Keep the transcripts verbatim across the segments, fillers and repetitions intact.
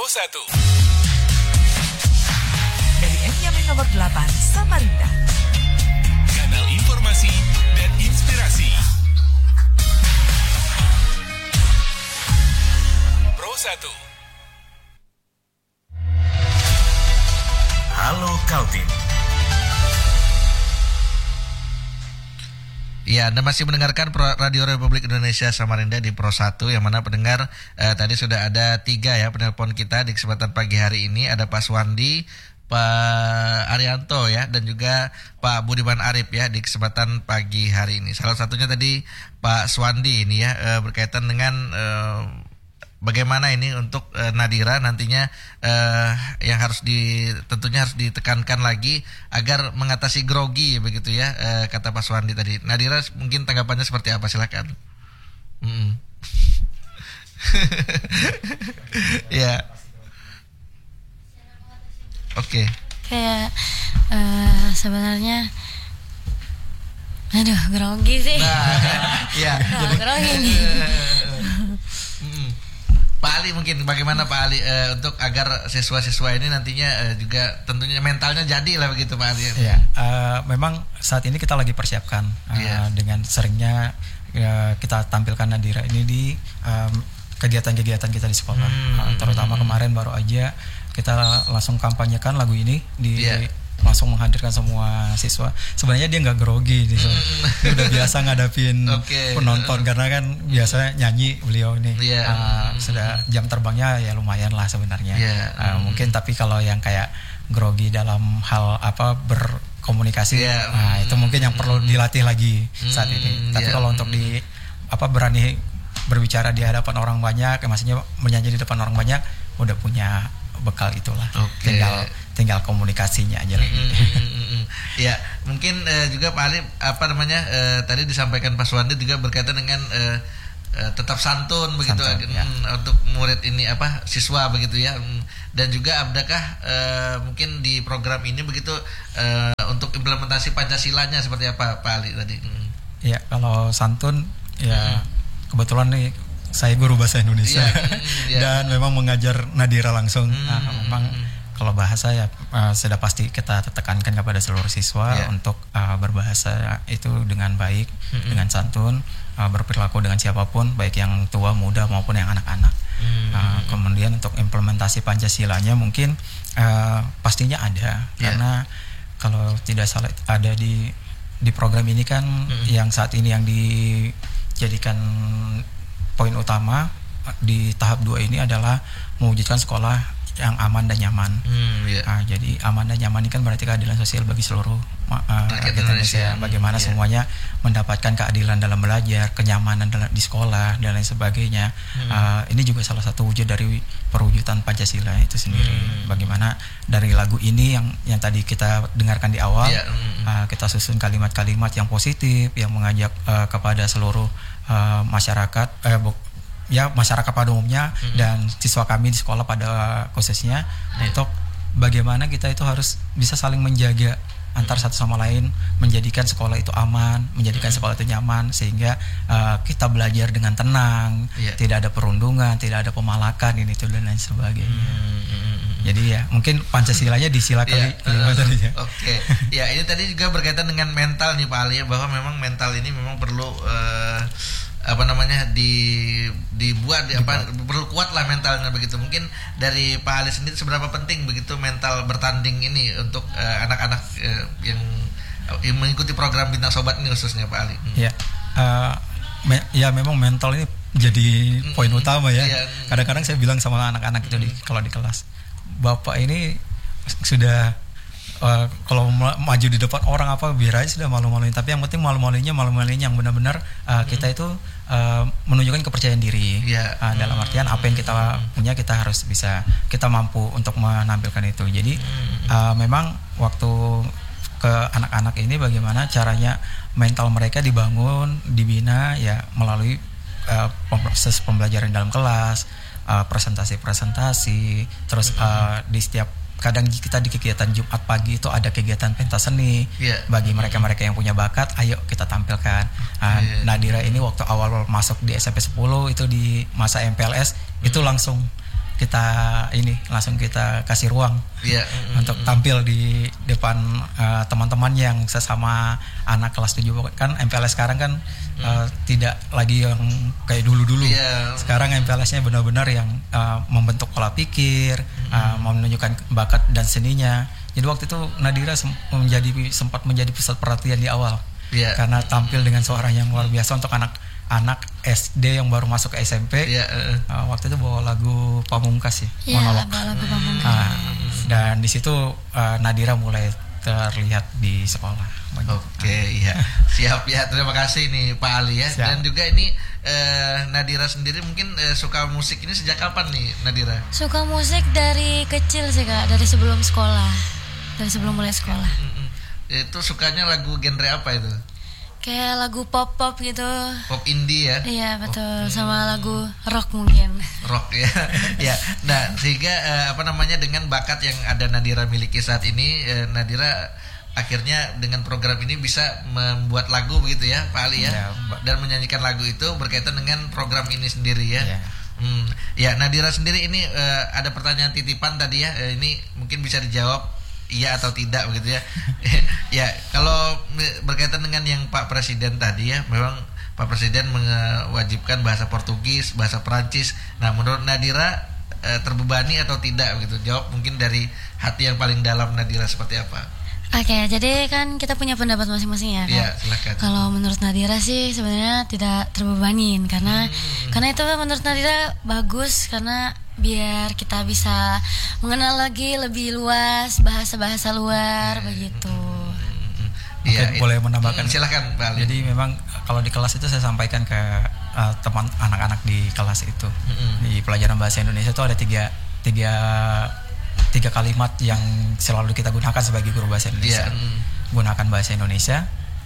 satu. Dari M Yamin nomor delapan, Samarinda. Kanal informasi dan inspirasi. Pro satu. Halo Kaltim. Ya, Anda masih mendengarkan Radio Republik Indonesia Samarinda di Pro satu, yang mana pendengar eh, tadi sudah ada tiga ya penelpon kita di kesempatan pagi hari ini. Ada Pak Swandi, Pak Arianto ya, dan juga Pak Budiman Arif ya di kesempatan pagi hari ini. Salah satunya tadi Pak Swandi ini ya eh, berkaitan dengan eh, bagaimana ini untuk uh, Nadira nantinya uh, yang harus di tentunya harus ditekankan lagi agar mengatasi grogi begitu ya, uh, kata Pak Swandi tadi. Nadira mungkin tanggapannya seperti apa, silakan. Mm. Ya. Oke. Okay. Kayak uh, sebenarnya aduh grogi sih. Nah, ya. Nah, grogi nih. Pak Ali, mungkin bagaimana Pak Ali uh, untuk agar siswa-siswa ini nantinya uh, juga tentunya mentalnya jadi lah begitu Pak Ali. Iya, uh, memang saat ini kita lagi persiapkan uh, yeah. dengan seringnya uh, kita tampilkan Nadira ini di um, kegiatan-kegiatan kita di sekolah, hmm. uh, terutama kemarin baru aja kita langsung kampanyekan lagu ini di yeah. langsung menghadirkan semua siswa. Sebenarnya dia nggak grogi, dia, mm. dia udah biasa ngadapin okay. penonton karena kan biasanya nyanyi beliau ini. Yeah. Uh, sudah jam terbangnya ya lumayan lah sebenarnya. Yeah. Uh, mm. Mungkin tapi kalau yang kayak grogi dalam hal apa berkomunikasi, yeah. nah itu mungkin yang perlu dilatih lagi saat mm. ini. Tapi yeah. kalau untuk di apa berani berbicara di hadapan orang banyak, maksudnya menyanyi di depan orang banyak, udah punya bekal itulah. Okay. Tinggal tinggal komunikasinya aja lagi. Mm-hmm. Ya, mungkin uh, juga Pak Ali apa namanya uh, tadi disampaikan Pak Swandi juga berkaitan dengan uh, uh, tetap santun begitu santun, uh, ya. Untuk murid ini apa siswa begitu ya. Dan juga adakah uh, mungkin di program ini begitu uh, untuk implementasi Pancasilanya seperti apa Pak Ali tadi? Mm. Ya, kalau santun ya mm-hmm. kebetulan nih saya guru bahasa Indonesia yeah, yeah. dan memang mengajar Nadira langsung. Mm, nah, memang mm, kalau bahasa ya uh, sudah pasti kita tekankan kepada seluruh siswa yeah. untuk uh, berbahasa itu dengan baik, mm-hmm. dengan santun, uh, berperilaku dengan siapapun, baik yang tua, muda maupun yang anak-anak. Mm-hmm. Uh, kemudian untuk implementasi Pancasilanya mungkin uh, pastinya ada, yeah. karena kalau tidak salah ada di di program ini kan mm-hmm. yang saat ini yang dijadikan poin utama di tahap dua ini adalah mewujudkan sekolah yang aman dan nyaman. Hmm, yeah. Nah, jadi aman dan nyaman ini kan berarti keadilan sosial bagi seluruh uh, rakyat Indonesia. Bagaimana yeah. semuanya mendapatkan keadilan dalam belajar, kenyamanan dalam, di sekolah dan lain sebagainya. Hmm. Uh, ini juga salah satu wujud dari perwujudan Pancasila itu sendiri. Hmm. Bagaimana dari lagu ini yang yang tadi kita dengarkan di awal, yeah. hmm. uh, kita susun kalimat-kalimat yang positif yang mengajak uh, kepada seluruh Uh, masyarakat, eh, bu, ya masyarakat pada umumnya mm-hmm. dan siswa kami di sekolah pada khususnya yeah. untuk bagaimana kita itu harus bisa saling menjaga antar satu sama lain, menjadikan sekolah itu aman, menjadikan mm-hmm. sekolah itu nyaman sehingga uh, kita belajar dengan tenang, yeah. tidak ada perundungan, tidak ada pemalakan ini itu dan lain sebagainya. Mm-hmm. Jadi ya mungkin Pancasilanya disilakan yeah. kelima tadi ya. Oke, okay. Ya ini tadi juga berkaitan dengan mental nih Pak Ali, bahwa memang mental ini memang perlu uh, apa namanya di dibuat di, apa perlu kuat lah mentalnya begitu. Mungkin dari Pak Ali sendiri seberapa penting begitu mental bertanding ini untuk uh, anak-anak uh, yang, yang mengikuti program Bintang Sobat ini khususnya Pak Ali. Hmm. Ya, uh, me- ya memang mental ini jadi poin hmm. utama ya. Yeah. Kadang-kadang saya bilang sama anak-anak itu hmm. di, kalau di kelas, Bapak ini sudah uh, kalau maju di depan orang apa biar aja sudah malu-maluin, tapi yang penting malu-maluinnya malu-maluin yang benar-benar uh, kita itu uh, menunjukkan kepercayaan diri. Yeah. Uh, dalam artian apa yang kita punya kita harus bisa, kita mampu untuk menampilkan itu. Jadi uh, memang waktu ke anak-anak ini bagaimana caranya mental mereka dibangun, dibina ya melalui uh, proses pembelajaran dalam kelas, uh, presentasi-presentasi, terus uh, di setiap kadang kita di kegiatan Jumat pagi itu ada kegiatan pentas seni yeah. bagi mereka-mereka yang punya bakat, ayo kita tampilkan. Uh, yeah. Nadira ini waktu awal masuk di S M P sepuluh itu di masa M P L S hmm. itu langsung kita ini langsung kita kasih ruang yeah. untuk tampil di depan uh, teman-teman yang sesama anak kelas tujuh. Kan M P L S sekarang kan mm. uh, tidak lagi yang kayak dulu-dulu. Yeah. Sekarang M P L S-nya benar-benar yang uh, membentuk pola pikir, mm. uh, menunjukkan bakat dan seninya. Jadi waktu itu Nadira sem- menjadi sempat menjadi pusat perhatian di awal. Yeah. Karena tampil dengan suara yang luar biasa untuk anak anak S D yang baru masuk ke S M P. Yeah, uh. Uh, waktu itu bawa lagu Pamungkas ya, yeah, monolog. lagu Pamungkas. Uh, dan di situ uh, Nadira mulai terlihat di sekolah. Oke, okay, ya. Siap ya. Terima kasih nih Pak Ali ya. Siap. Dan juga ini uh, Nadira sendiri mungkin uh, suka musik ini sejak kapan nih Nadira? Suka musik dari kecil sih Kak, dari sebelum sekolah. Dari sebelum mulai sekolah. Mm-mm. Itu sukanya lagu genre apa itu? Kayak lagu pop-pop gitu. Pop indie ya? Iya betul, oh, sama lagu rock mungkin. Rock ya. Ya. Nah, sehingga uh, apa namanya dengan bakat yang ada Nadira miliki saat ini, uh, Nadira akhirnya dengan program ini bisa membuat lagu begitu ya, Pak Ali ya. Ya, dan menyanyikan lagu itu berkaitan dengan program ini sendiri ya. Ya. Hmm. Ya, Nadira sendiri ini uh, ada pertanyaan titipan tadi ya. Uh, ini mungkin bisa dijawab iya atau tidak begitu ya. Ya, kalau berkaitan dengan yang Pak Presiden tadi ya, memang Pak Presiden mewajibkan bahasa Portugis, bahasa Perancis. Nah, menurut Nadira eh, terbebani atau tidak begitu? Jawab mungkin dari hati yang paling dalam Nadira seperti apa? Oke, okay, jadi kan kita punya pendapat masing-masing ya kan. Iya, silakan. Kalau menurut Nadira sih sebenarnya tidak terbebanin karena hmm. karena itu menurut Nadira bagus karena biar kita bisa mengenal lagi lebih luas bahasa-bahasa luar hmm. begitu. Iya, boleh menambahkan. Hmm, silakan, Pak Ali. Jadi memang kalau di kelas itu saya sampaikan ke uh, teman anak-anak di kelas itu hmm. di pelajaran bahasa Indonesia itu ada tiga tiga tiga kalimat yang selalu kita gunakan sebagai guru bahasa Indonesia. Yeah. Mm. Gunakan bahasa Indonesia,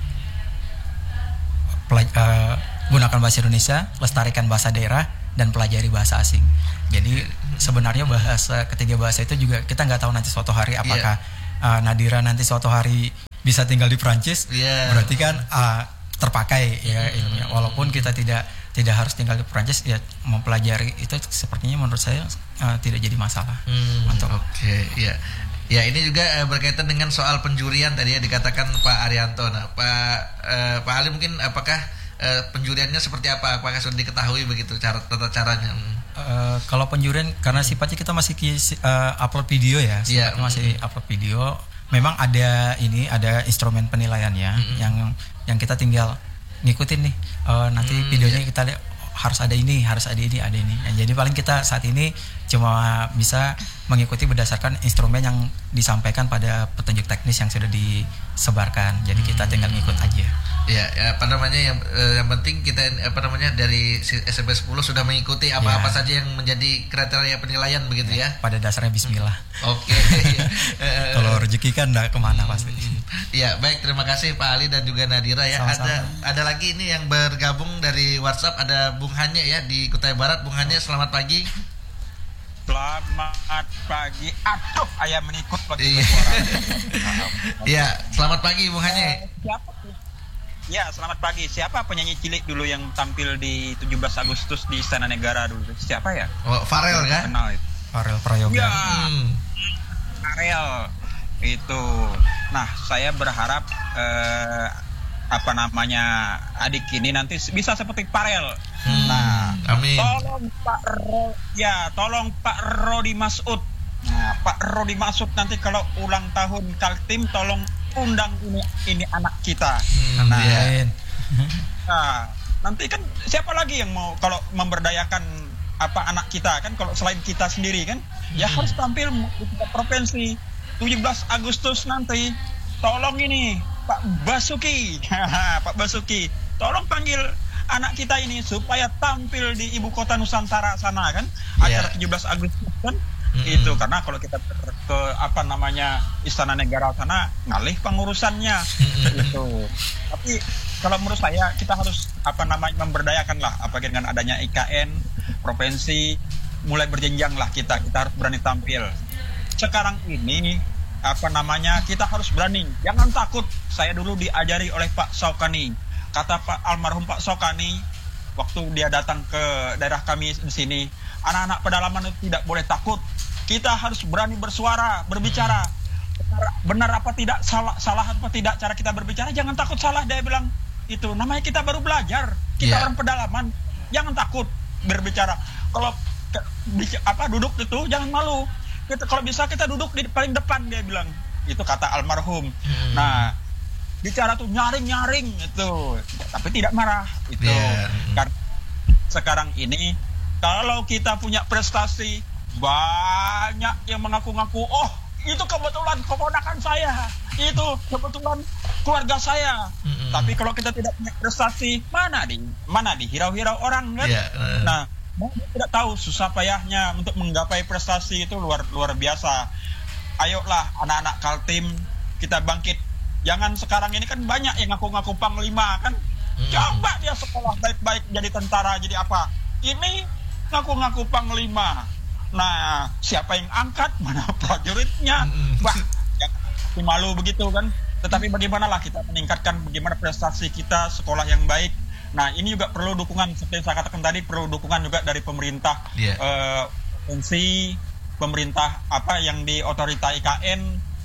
pelaj- uh, gunakan bahasa Indonesia, lestarikan bahasa daerah, dan pelajari bahasa asing. Jadi mm. sebenarnya bahasa ketiga bahasa itu juga kita nggak tahu nanti suatu hari apakah yeah. uh, Nadira nanti suatu hari bisa tinggal di Perancis. Yeah. Berarti kan uh, terpakai ya ilmunya. Walaupun kita tidak tidak harus tinggal di Perancis, ya mempelajari itu sepertinya menurut saya uh, tidak jadi masalah. Hmm, Oke, okay, ya, ya ini juga uh, berkaitan dengan soal penjurian tadi ya dikatakan Pak Arianto. Nah, Pak uh, Pak Ali mungkin apakah uh, penjuriannya seperti apa? Apakah sudah diketahui begitu cara tata caranya? Hmm. Uh, kalau penjurian karena sifatnya kita masih uh, upload video ya, sifatnya yeah. masih upload video. Memang ada ini ada instrumen penilaiannya mm-hmm. yang yang kita tinggal ngikutin nih uh, nanti hmm, videonya yeah. kita lihat harus ada ini harus ada ini ada ini nah, jadi paling kita saat ini cuma bisa mengikuti berdasarkan instrumen yang disampaikan pada petunjuk teknis yang sudah disebarkan jadi hmm. kita tinggal ngikut aja ya, ya apa namanya yang eh, yang penting kita apa namanya dari S M P sepuluh sudah mengikuti apa-apa ya. saja yang menjadi kriteria penilaian begitu ya, ya? Pada dasarnya bismillah. Oke. Okay. Kalau rezeki kan enggak kemana pasti. Ya baik, terima kasih Pak Ali dan juga Nadira ya. Sama-sama. Ada ada lagi ini yang bergabung dari WhatsApp, ada Bung Hanye ya di Kutai Barat. Bung Hanye, selamat pagi. Selamat pagi. Aduh, ayah menikut lagi. Iya, selamat pagi Bung Hanye. Siapa? Ya, selamat pagi. Siapa penyanyi cilik dulu yang tampil di tujuh belas Agustus di Istana Negara dulu? Siapa ya? Oh, Farel kan? Kenal itu. Farel Prayoga. Ya. Hmm. Farel itu. Nah, saya berharap eh, apa namanya adik ini nanti bisa seperti Farel. Hmm. Nah, amin. Tolong Pak Ro, ya, tolong Pak Rodi Masud. Nah, Pak Rodi Masud nanti kalau ulang tahun Kaltim tolong undang ini ini anak kita. Hmm, nah, yeah. nah, nanti kan siapa lagi yang mau kalau memberdayakan apa anak kita kan kalau selain kita sendiri kan hmm. ya harus tampil di provinsi tujuh belas Agustus nanti. Tolong ini Pak Basuki, Pak Basuki, tolong panggil anak kita ini supaya tampil di ibu kota Nusantara sana kan yeah. acara tujuh belas Agustus kan. Mm-hmm. Itu karena kalau kita ke, ke apa namanya Istana Negara sana ngalih pengurusannya mm-hmm. itu. Tapi kalau menurut saya kita harus apa namanya memberdayakan lah apalagi dengan adanya I K N provinsi mulai berjenjang lah kita kita harus berani tampil. Sekarang ini apa namanya kita harus berani, jangan takut. Saya dulu diajari oleh Pak Saukani. Kata Pak almarhum Pak Saukani waktu dia datang ke daerah kami di sini, anak-anak pedalaman itu tidak boleh takut. Kita harus berani bersuara, berbicara. Benar, benar apa tidak, salah salah apa tidak cara kita berbicara, jangan takut salah. Dia bilang itu namanya kita baru belajar. Kita Yeah. orang pedalaman, jangan takut berbicara. Kalau ke, bica- apa duduk itu jangan malu. Kita kalau bisa kita duduk di paling depan, dia bilang. Itu kata almarhum. Hmm. Nah, bicara tuh nyaring-nyaring itu, tapi tidak marah itu. Yeah. Karena sekarang ini kalau kita punya prestasi, banyak yang mengaku-ngaku, oh itu kebetulan keponakan saya, itu kebetulan keluarga saya. Mm-mm. Tapi kalau kita tidak punya prestasi, mana di mana dihirau-hirau orang kan? Yeah, uh. Nah, kita tidak tahu susah payahnya untuk menggapai prestasi itu luar luar biasa. Ayolah anak-anak Kaltim, kita bangkit. Jangan sekarang ini kan banyak yang ngaku-ngaku panglima kan. Mm. Coba dia sekolah baik-baik jadi tentara, jadi apa? Ini ngaku-ngaku panglima. Nah, siapa yang angkat? Mana prajuritnya? Mm-mm. Wah, ya, malu begitu kan. Tetapi bagimanalah kita meningkatkan bagaimana prestasi kita, sekolah yang baik. Nah, ini juga perlu dukungan, seperti yang saya katakan tadi, perlu dukungan juga dari pemerintah, Yeah. eh, provinsi, pemerintah apa yang di otorita I K N,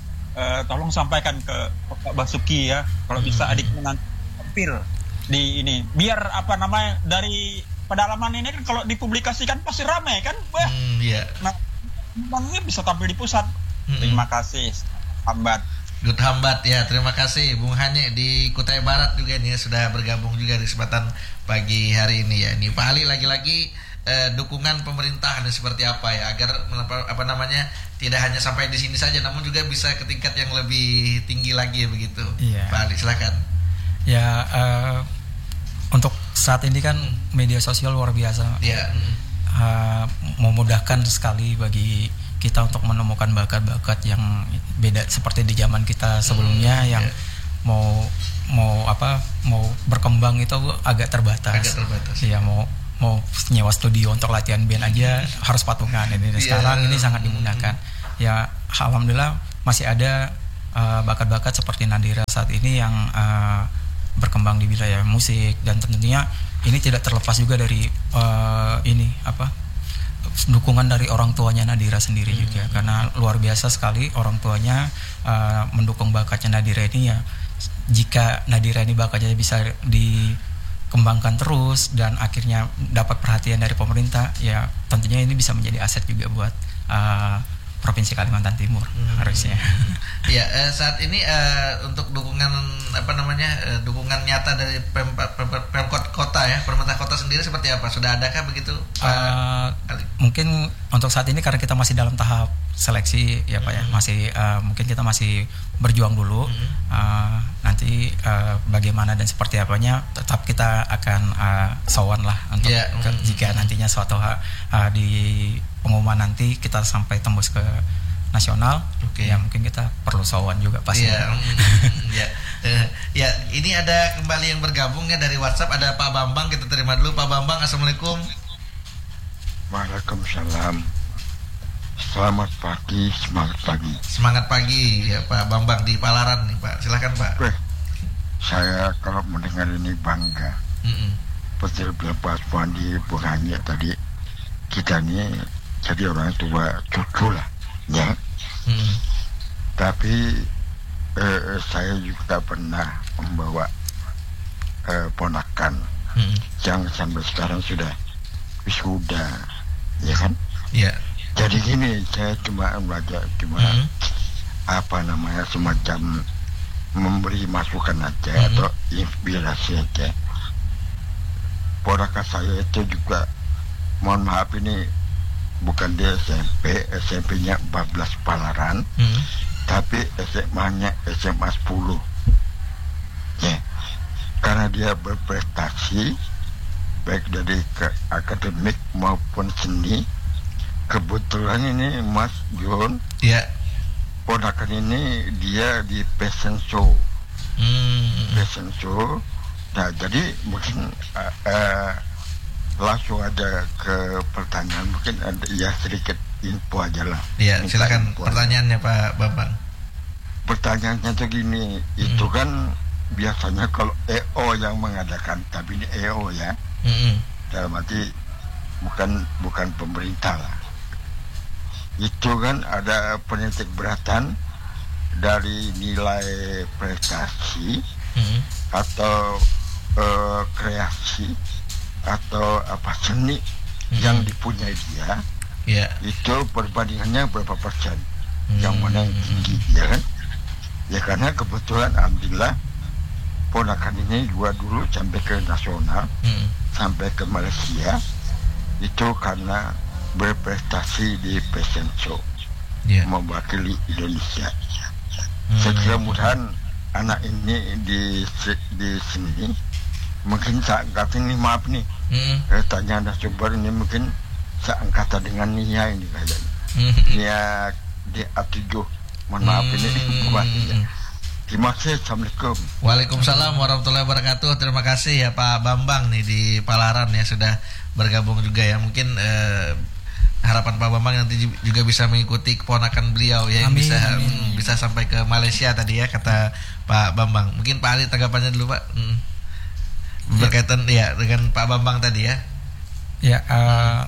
eh, tolong sampaikan ke Pak Basuki ya, kalau bisa Mm-hmm. adiknya nanti tampil di ini. Biar apa namanya dari pedalaman ini kan kalau dipublikasikan pasti ramai kan. Wah, Hmm, iya. nah, memangnya bisa tampil di pusat. Mm-mm. Terima kasih, Hambat. Good Hambat ya, terima kasih Bung Hanye di Kutai Barat juga nih ya, sudah bergabung juga di kesempatan pagi hari ini ya. Ini Pak Ali lagi-lagi eh, dukungan pemerintah ini seperti apa ya, agar apa, apa namanya tidak hanya sampai di sini saja, namun juga bisa ke tingkat yang lebih tinggi lagi begitu. Iya. Pak Ali silakan. Ya, eh, untuk saat ini kan media sosial luar biasa. Ya. Uh, memudahkan sekali bagi kita untuk menemukan bakat-bakat yang beda seperti di zaman kita sebelumnya Hmm, yang yeah. mau mau apa mau berkembang itu agak terbatas. Agak terbatas. Iya, mau mau nyewa studio untuk latihan band aja harus patungan. Ini Yeah. sekarang ini sangat dimudahkan. Ya, alhamdulillah masih ada uh, bakat-bakat seperti Nadira saat ini yang uh, berkembang di wilayah musik, dan tentunya ini tidak terlepas juga dari uh, ini apa dukungan dari orang tuanya Nadira sendiri hmm. juga, karena luar biasa sekali orang tuanya uh, mendukung bakatnya Nadira ini ya. Jika Nadira ini bakatnya bisa dikembangkan terus dan akhirnya dapat perhatian dari pemerintah, ya tentunya ini bisa menjadi aset juga buat uh, Provinsi Kalimantan Timur hmm. harusnya. Ya, eh, saat ini eh, untuk dukungan apa namanya eh, dukungan nyata dari Pem- Pem- Pemkot Kota ya, pemerintah kota sendiri seperti apa? Sudah adakah begitu? Uh, mungkin untuk saat ini karena kita masih dalam tahap seleksi ya Pak ya, masih uh, mungkin kita masih berjuang dulu. Hmm. Uh, nanti uh, bagaimana dan seperti apanya tetap kita akan uh, sowan lah untuk Yeah. ke, Hmm. jika nantinya suatu uh, di pengumuman nanti kita sampai tembus ke nasional, okay. ya mungkin kita perlu sowan juga pasti. Ya, mm, ya, uh, ya. Ini ada kembali yang bergabung ya dari WhatsApp, ada Pak Bambang, kita terima dulu Pak Bambang. Assalamualaikum. Waalaikumsalam. Selamat pagi, semangat pagi. Semangat pagi ya Pak Bambang di Palaran nih Pak. Silakan Pak. Weh, saya kalau mendengar ini bangga. Mm-mm. Betul bilang Pak Suwandi, Bung Hanye tadi, kita ini jadi orang tua cucu lah, ya. Mm. Tapi eh, saya juga pernah membawa eh, ponakan Mm. yang sampai sekarang sudah wisuda, ya kan? Ya. Jadi gini, saya cuma belajar, cuma Mm. apa namanya semacam memberi masukan aja Mm. atau inspirasi aja. Ponakan saya itu juga, mohon maaf ini bukan di S M P, S M P-nya empat belas Palaran, Mm. tapi S M A-nya S M A sepuluh. Ya, karena dia berprestasi baik dari ke akademik maupun seni. Kebetulan ini Mas John, Ya. ponakan ini dia di fashion show, Mm. fashion show. Nah, jadi mungkin uh, uh, langsung aja ke pertanyaan, mungkin ada ya sedikit info aja lah. Ya, Minta silakan info aja. pertanyaannya Pak Bambang. Pertanyaannya tuh gini, itu kan biasanya kalau E O yang mengadakan, tapi ini E O ya, Mm-mm. dalam arti bukan bukan pemerintah lah. Itu kan ada penitik beratan dari nilai prestasi mm-hmm. atau uh, kreasi atau apa seni mm-hmm. yang dipunyai dia, yeah. itu perbandingannya berapa persen, mm-hmm. yang mana yang tinggi, ya kan? Ya karena kebetulan alhamdulillah ponakan ini juga dulu sampai ke nasional, mm-hmm. sampai ke Malaysia, itu karena berprestasi di fashion show, yeah. mewakili Indonesia. Hmm. Saya mudahan anak ini di di sini mungkin seangkatan ini, maaf nih, hmm. eh, tanya anda coba ini mungkin seangkatan dengan Nia ini kayaknya. Hmm. Nia di A tujuh, mohon maaf hmm. ini ya. Terima kasih. Assalamualaikum. Waalaikumsalam warahmatullahi wabarakatuh. Terima kasih ya Pak Bambang nih di Palaran ya sudah bergabung juga ya. Mungkin eh, harapan Pak Bambang nanti juga bisa mengikuti keponakan beliau ya, yang bisa amin. bisa sampai ke Malaysia tadi ya kata Pak Bambang. Mungkin Pak Ali tanggapannya dulu Pak. Hmm. Berkaitan ya. ya dengan Pak Bambang tadi ya. Ya. Uh,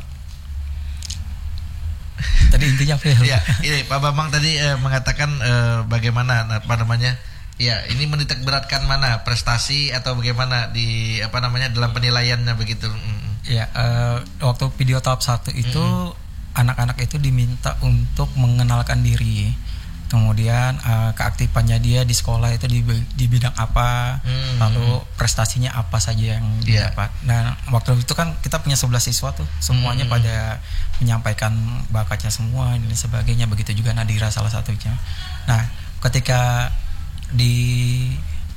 tadi intinya apa ya? Ya, ini Pak Bambang tadi eh, mengatakan eh, bagaimana apa namanya? Ya, ini menitik beratkan mana prestasi atau bagaimana di apa namanya dalam penilaiannya begitu. Mm. Ya, uh, waktu video tahap satu itu mm-hmm. anak-anak itu diminta untuk mengenalkan diri. Kemudian uh, keaktifannya dia di sekolah itu di, di bidang apa, mm-hmm. lalu prestasinya apa saja yang yeah. didapat. Nah, waktu itu kan kita punya sebelas siswa tuh, semuanya mm-hmm. pada menyampaikan bakatnya semua dan sebagainya. Begitu juga Nadira salah satunya. Nah, ketika di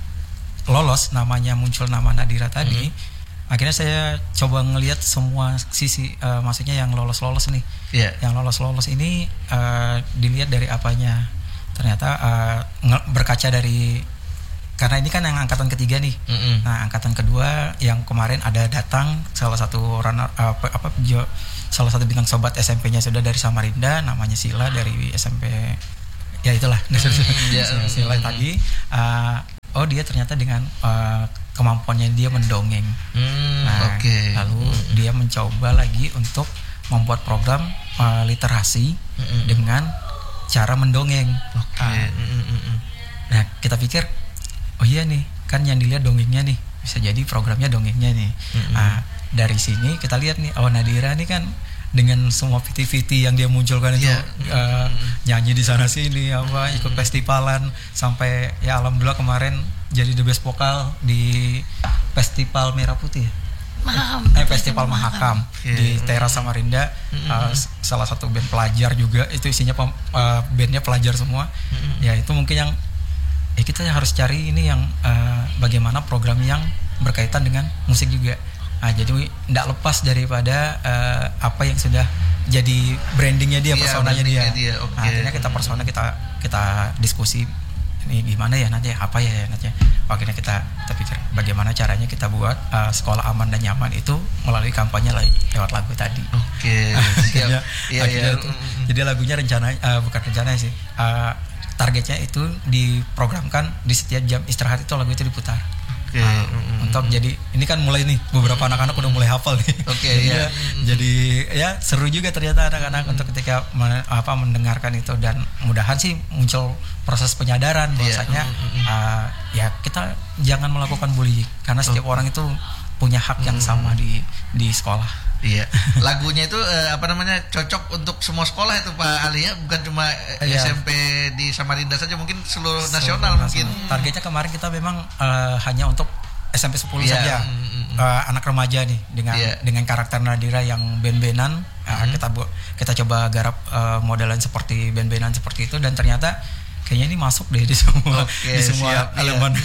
lolos namanya muncul nama Nadira tadi, mm-hmm. akhirnya saya coba ngelihat semua sisi, uh, maksudnya yang lolos-lolos nih, yeah. yang lolos-lolos ini uh, dilihat dari apanya. Ternyata uh, nge- berkaca dari, karena ini kan yang angkatan ketiga nih, mm-hmm. nah angkatan kedua yang kemarin ada datang salah satu runner uh, apa, apa jo, salah satu bintang sobat S M P-nya sudah dari Samarinda, namanya Sila dari S M P. Ya itulah, mm, yeah, Sila mm, tadi. Uh, oh dia ternyata dengan uh, kemampuannya dia mendongeng. Mm, nah, okay. lalu mm. dia mencoba lagi untuk membuat program uh, literasi mm, dengan cara mendongeng. Okay. Uh, mm, mm, mm. Nah kita pikir, oh iya nih, kan yang dilihat dongengnya nih, bisa jadi programnya dongengnya nih. Mm, mm. Nah dari sini kita lihat nih, oh Nadira nih kan dengan semua V T-V T yang dia munculkan itu, yeah. uh, nyanyi di sana sini apa, ikut festivalan sampai ya alhamdulillah kemarin jadi the best vokal di Festival Merah Putih. Mahakam. Eh Festival Mahakam yeah. di Teras Samarinda, mm-hmm. uh, salah satu band pelajar juga, itu isinya pem, uh, bandnya pelajar semua. Mm-hmm. Ya itu mungkin yang ya kita harus cari ini yang uh, bagaimana program yang berkaitan dengan musik juga. Nah, jadi tidak lepas daripada uh, apa yang sudah jadi brandingnya dia, personanya yeah, dia. dia. Okay. Nah, akhirnya kita persona kita kita diskusi ini gimana ya nanti, apa ya nanti. Akhirnya kita kita pikir bagaimana caranya kita buat uh, sekolah aman dan nyaman itu melalui kampanye lewat lagu tadi. Oke. Okay. akhirnya, yeah, akhirnya yeah. Itu, mm-hmm. jadi lagunya rencana uh, bukan rencana sih. Uh, targetnya itu diprogramkan di setiap jam istirahat itu lagu itu diputar. Okay. Nah, mm-hmm. untuk jadi ini kan mulai nih beberapa mm-hmm. anak-anak udah mulai hafal nih. Oke okay, ya. Mm-hmm. Jadi ya seru juga ternyata anak-anak mm-hmm. untuk ketika men, apa mendengarkan itu, dan mudahan sih muncul proses penyadaran bahwasanya yeah. mm-hmm. uh, ya kita jangan melakukan bullying karena setiap oh. orang itu punya hak yang mm-hmm. sama di di sekolah. Iya. Lagunya itu uh, apa namanya cocok untuk semua sekolah itu Pak Ali ya, bukan cuma yeah. S M P di Samarinda saja, mungkin seluruh, seluruh nasional mungkin. Targetnya kemarin kita memang uh, hanya untuk S M P sepuluh yeah. saja. Mm-hmm. Uh, anak remaja nih dengan yeah. dengan karakter Nadira yang ben-benan, mm-hmm. uh, kita bu- kita coba garap uh, modelan seperti ben-benan seperti itu, dan ternyata kayaknya ini masuk deh di semua okay, di semua siap, elemen.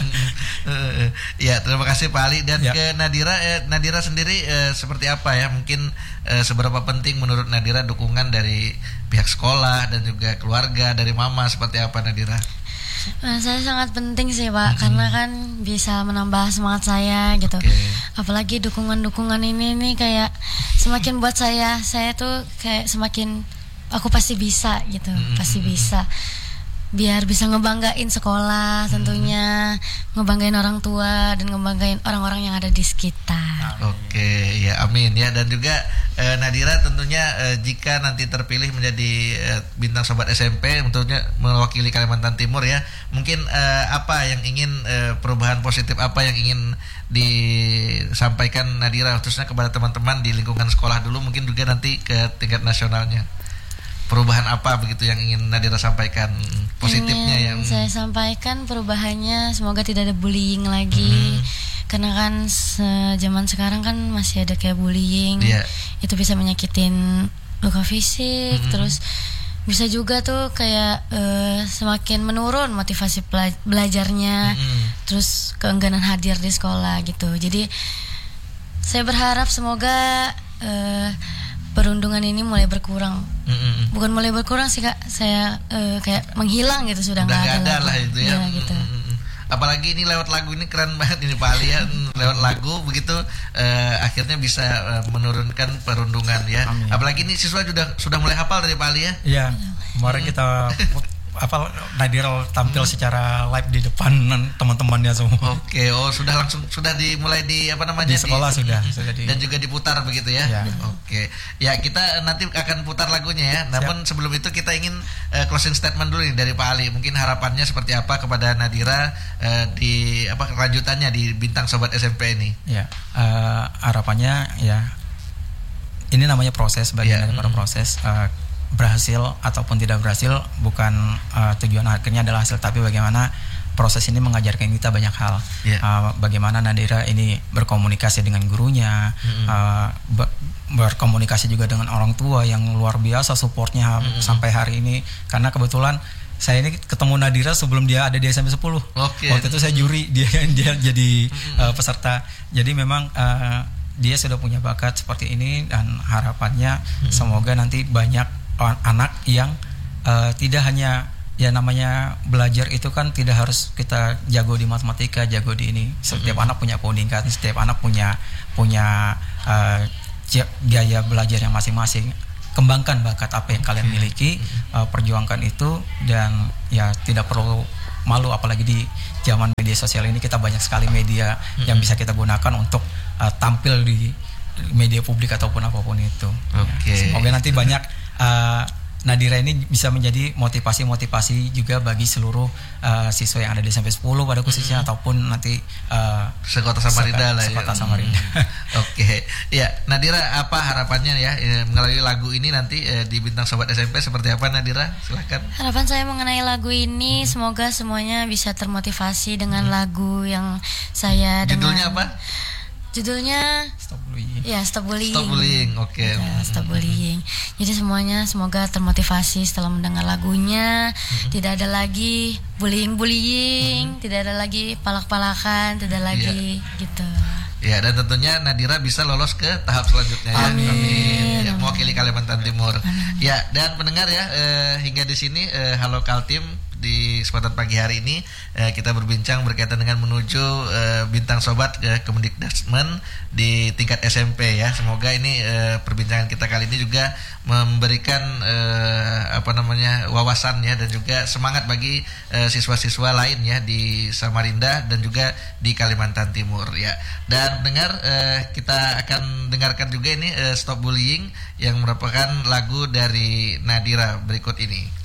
Ya, terima kasih Pak Ali. Dan ya. ke Nadira, eh, Nadira sendiri eh, seperti apa ya? Mungkin eh, seberapa penting menurut Nadira dukungan dari pihak sekolah dan juga keluarga, dari mama, seperti apa Nadira? Nah, saya sangat penting sih Pak, mm-hmm. karena kan bisa menambah semangat saya gitu. Okay. Apalagi dukungan-dukungan ini nih kayak semakin buat saya, saya tuh kayak semakin aku pasti bisa gitu, mm-hmm. pasti bisa. Biar bisa ngebanggain sekolah tentunya, hmm. ngebanggain orang tua dan ngebanggain orang-orang yang ada di sekitar. Oke, ya amin ya. Dan juga uh, Nadira tentunya uh, jika nanti terpilih menjadi uh, bintang sobat S M P, tentunya mewakili Kalimantan Timur ya. Mungkin uh, apa yang ingin uh, perubahan positif apa yang ingin disampaikan Nadira khususnya kepada teman-teman di lingkungan sekolah dulu, mungkin juga nanti ke tingkat nasionalnya. Perubahan apa begitu yang ingin Nadira sampaikan positifnya ingin yang saya sampaikan perubahannya semoga tidak ada bullying lagi. Hmm. Karena kan zaman sekarang kan masih ada kayak bullying. Yeah. Itu bisa menyakitin luka fisik, hmm. terus bisa juga tuh kayak uh, semakin menurun motivasi pela- belajarnya, hmm. terus keengganan hadir di sekolah gitu. Jadi saya berharap semoga uh, perundungan ini mulai berkurang. Mm-hmm. Bukan mulai berkurang sih Kak, saya uh, kayak menghilang gitu, sudah nggak ada, ada lah itu ya, ya gitu. Mm-hmm. Apalagi ini lewat lagu ini keren banget ini Pak Ali ya, lewat lagu begitu uh, akhirnya bisa uh, menurunkan perundungan ya. Amin. Apalagi ini siswa sudah sudah mulai hafal dari Pak Ali ya. Iya, kemarin kita apa Nadira tampil hmm. secara live di depan teman-temannya semua. Oke, oh sudah langsung sudah dimulai di apa namanya di sekolah di, sudah, hmm, sudah di, dan juga diputar begitu ya. Ya. Oke, ya kita nanti akan putar lagunya ya. Namun sebelum itu kita ingin uh, closing statement dulu nih dari Pak Ali. Mungkin harapannya seperti apa kepada Nadira uh, di apa kelanjutannya di Bintang Sobat S M P ini? Ya, uh, harapannya ya ini namanya proses, bagian ya. daripada hmm. proses. Uh, berhasil ataupun tidak berhasil bukan uh, tujuan akhirnya adalah hasil, tapi bagaimana proses ini mengajarkan kita banyak hal. Yeah. Uh, bagaimana Nadira ini berkomunikasi dengan gurunya, mm-hmm. uh, ber- berkomunikasi juga dengan orang tua yang luar biasa supportnya mm-hmm. sampai hari ini. Karena kebetulan saya ini ketemu Nadira sebelum dia ada di S M P sepuluh. Okay. Waktu itu saya juri, dia dia jadi mm-hmm. uh, peserta. Jadi memang uh, dia sudah punya bakat seperti ini, dan harapannya mm-hmm. semoga nanti banyak anak yang uh, tidak hanya ya namanya belajar itu kan tidak harus kita jago di matematika, jago di ini. Setiap mm-hmm. anak punya keunikan, setiap anak punya punya uh, gaya belajar yang masing-masing. Kembangkan bakat apa yang kalian miliki, uh, perjuangkan itu, dan ya tidak perlu malu, apalagi di zaman media sosial ini kita banyak sekali media mm-hmm. yang bisa kita gunakan untuk uh, tampil di media publik ataupun apapun itu. Okay. Ya, semoga nanti banyak uh, Nadira ini bisa menjadi motivasi-motivasi juga bagi seluruh uh, siswa yang ada di S M P sepuluh pada khususnya mm-hmm. ataupun nanti uh, sekota Samarinda lah sekota ya. Samarinda. Oke, okay. Ya Nadira, apa harapannya ya melalui lagu ini nanti eh, di Bintang Sobat S M P seperti apa Nadira? Silakan. Harapan saya mengenai lagu ini mm-hmm. semoga semuanya bisa termotivasi dengan mm-hmm. lagu yang saya judulnya dengan, apa? Judulnya Stop Bullying. Ya, Stop Bullying. Stop Bullying, oke. Okay. Ya, Stop Bullying. Jadi semuanya semoga termotivasi setelah mendengar lagunya. Mm-hmm. Tidak ada lagi bullying-bullying, mm-hmm. tidak ada lagi palak-palakan, tidak lagi yeah. gitu. Ya, dan tentunya Nadira bisa lolos ke tahap selanjutnya ya. Amin. Amin. Ya, mewakili Kalimantan Timur. Amin. Ya, dan pendengar ya, eh, hingga di sini eh, Halo Kaltim di kesempatan pagi hari ini eh, kita berbincang berkaitan dengan menuju eh, Bintang Sobat ke Kemendikbudrismen di tingkat S M P ya. Semoga ini eh, perbincangan kita kali ini juga memberikan eh, apa namanya wawasan ya, dan juga semangat bagi eh, siswa-siswa lain ya di Samarinda dan juga di Kalimantan Timur ya. Dan dengar eh, kita akan dengarkan juga ini eh, Stop Bullying yang merupakan lagu dari Nadira berikut ini.